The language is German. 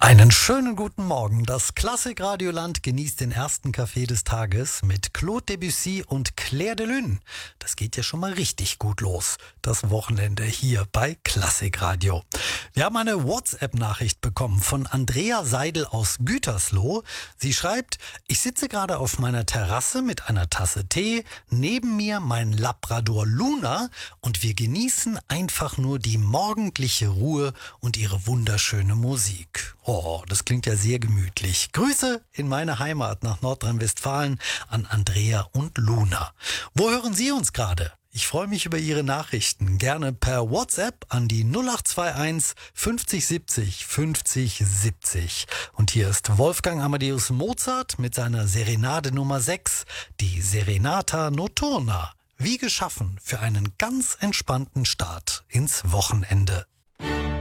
Einen schönen guten Morgen. Das Klassikradioland genießt den ersten Kaffee des Tages mit Claude Debussy und Clair de Lune. Das geht ja schon mal richtig gut los. Das Wochenende hier bei Klassikradio. Wir haben eine WhatsApp-Nachricht bekommen von Andrea Seidel aus Gütersloh. Sie schreibt: Ich sitze gerade auf meiner Terrasse mit einer Tasse Tee, neben mir mein Labrador Luna und wir genießen einfach nur die morgendliche Ruhe und ihre wunderschöne Musik. Oh, das klingt ja sehr gemütlich. Grüße in meine Heimat nach Nordrhein-Westfalen an Andrea und Luna. Wo hören Sie uns gerade? Ich freue mich über Ihre Nachrichten. Gerne per WhatsApp an die 0821 50 70 50 70. Und hier ist Wolfgang Amadeus Mozart mit seiner Serenade Nummer 6, die Serenata Notturna. Wie geschaffen für einen ganz entspannten Start ins Wochenende.